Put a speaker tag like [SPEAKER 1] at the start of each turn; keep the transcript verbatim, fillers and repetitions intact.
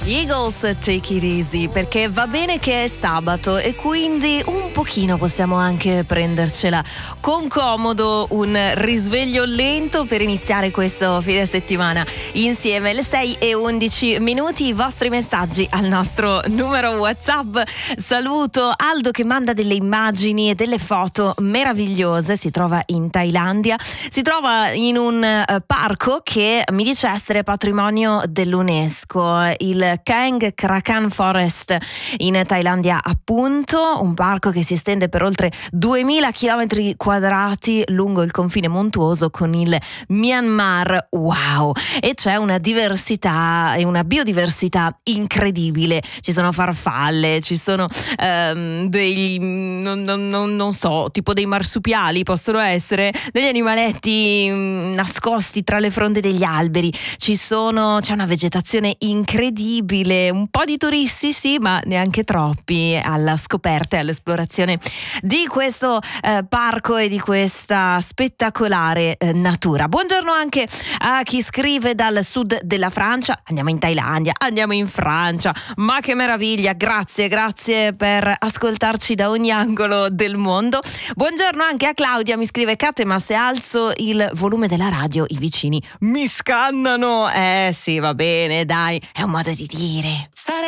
[SPEAKER 1] Eagles, take it easy, perché va bene che è sabato e quindi un pochino possiamo anche prendercela con comodo, un risveglio lento per iniziare questo fine settimana insieme. Le sei e undici minuti, i vostri messaggi al nostro numero WhatsApp. Saluto Aldo che manda delle immagini e delle foto meravigliose, si trova in Thailandia, si trova in un uh, parco che mi dice essere patrimonio dell'UNESCO, il Kang Krakan Forest in Thailandia, appunto, un parco che si estende per oltre duemila chilometri quadrati lungo il confine montuoso con il Myanmar. Wow! E c'è una diversità e una biodiversità incredibile. Ci sono farfalle, ci sono ehm, dei non, non, non, non so, tipo dei marsupiali, possono essere degli animaletti mh, nascosti tra le fronde degli alberi. Ci sono, c'è una vegetazione incredibile, un po' di turisti sì, ma neanche troppi alla scoperta e all'esplorazione di questo eh, parco e di questa spettacolare eh, natura. Buongiorno anche a chi scrive dal sud della Francia. Andiamo in Thailandia, andiamo in Francia, ma che meraviglia, grazie, grazie per ascoltarci da ogni angolo del mondo. Buongiorno anche a Claudia, mi scrive: Kate, ma se alzo il volume della radio i vicini mi scannano. Eh sì, va bene, dai, è un modo di dire. Stare